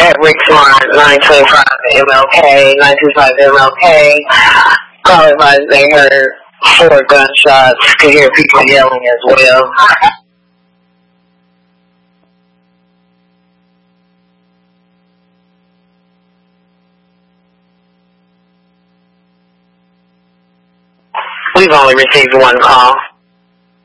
at Rick Smart, 925 MLK, 925 MLK. Call advised they heard 4 gunshots. Could hear people yelling as well. We've only received 1 call.